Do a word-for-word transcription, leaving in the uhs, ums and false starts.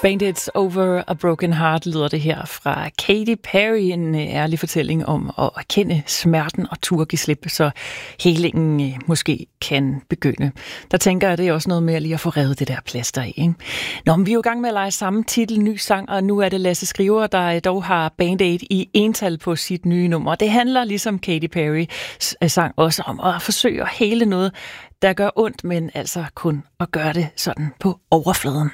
Bandits Over a Broken Heart lyder det her fra Katy Perry, en ærlig fortælling om at erkende smerten og turde give slip, så helingen måske kan begynde. Der tænker jeg, det er også noget med lige at få revet det der plaster af, ikke? Nå, men vi er jo i gang med at lege samme titel, ny sang, og nu er det Lasse Skriver, der dog har Band Aid i ental på sit nye nummer. Det handler ligesom Katy Perry sang også om at forsøge at hele noget, der gør ondt, men altså kun at gøre det sådan på overfladen.